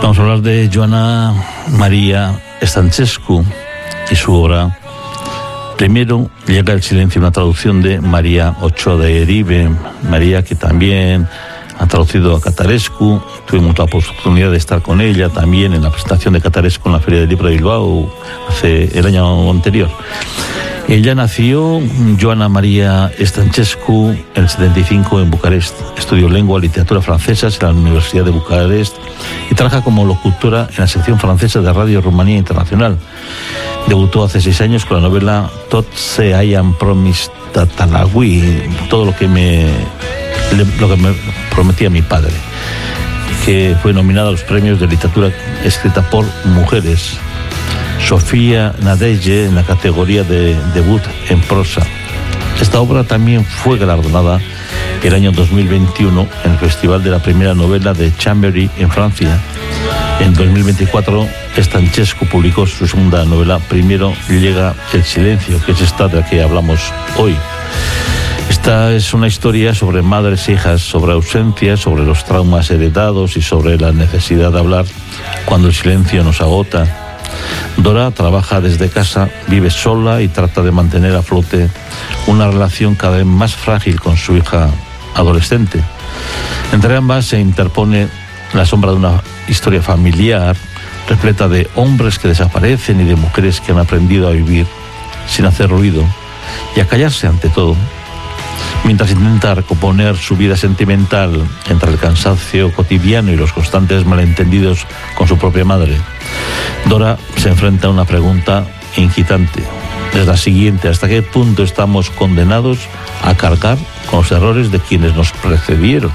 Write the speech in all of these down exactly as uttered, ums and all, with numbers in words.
Vamos a hablar de Joana Maria Stancescu y su obra. Primero llega El silencio, una traducción de María Ochoa de Eribe. María, que también ha traducido a Catarescu. Tuvimos la oportunidad de estar con ella también en la presentación de Catarescu en la Feria del Libro de Bilbao hace el año anterior. Ella nació, Joana Maria Stancescu, en el setenta y cinco en Bucarest. Estudió lengua y literatura francesas en la Universidad de Bucarest y trabaja como locutora en la sección francesa de Radio Rumanía Internacional. Debutó hace seis años con la novela Tot se hayan promis Tatalagui, todo lo que me lo que me prometía mi padre, que fue nominada a los premios de literatura escrita por mujeres. Sofía Nadege en la categoría de debut en prosa. Esta obra también fue galardonada el año dos mil veintiuno en el Festival de la Primera Novela de Chambéry en Francia. En dos mil veinticuatro, Stancescu publicó su segunda novela, Primero llega el silencio, que es esta de la que hablamos hoy. Esta es una historia sobre madres e hijas, sobre ausencia, sobre los traumas heredados y sobre la necesidad de hablar cuando el silencio nos agota. Dora trabaja desde casa, vive sola y trata de mantener a flote una relación cada vez más frágil con su hija adolescente. Entre ambas se interpone la sombra de una historia familiar repleta de hombres que desaparecen y de mujeres que han aprendido a vivir sin hacer ruido y a callarse ante todo, mientras intenta recomponer su vida sentimental entre el cansancio cotidiano y los constantes malentendidos con su propia madre. Dora se enfrenta a una pregunta inquietante. Es la siguiente: ¿hasta qué punto estamos condenados a cargar con los errores de quienes nos precedieron?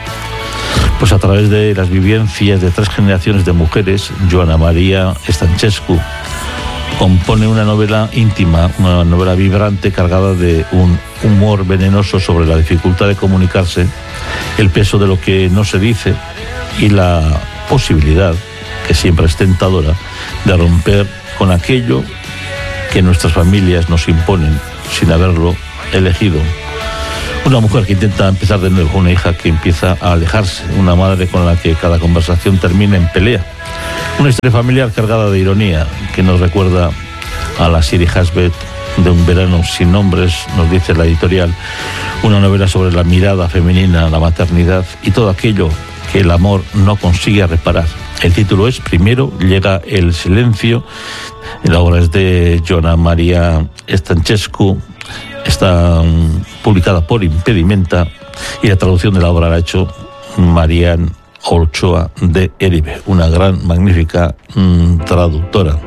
Pues a través de las vivencias de tres generaciones de mujeres, Joana Maria Stancescu compone una novela íntima, una novela vibrante cargada de un humor venenoso sobre la dificultad de comunicarse, el peso de lo que no se dice y la posibilidad, que siempre es tentadora, de romper con aquello que nuestras familias nos imponen sin haberlo elegido. Una mujer que intenta empezar de nuevo, una hija que empieza a alejarse, una madre con la que cada conversación termina en pelea. Una historia familiar cargada de ironía que nos recuerda a la Siri Hasbet de Un verano sin nombres, nos dice la editorial, una novela sobre la mirada femenina, la maternidad y todo aquello que el amor no consigue reparar. El título es Primero llega el silencio. La obra es de Joana Maria Stancescu, está um, publicada por Impedimenta y la traducción de la obra la ha hecho María Ochoa de Eribe, una gran, magnífica um, traductora.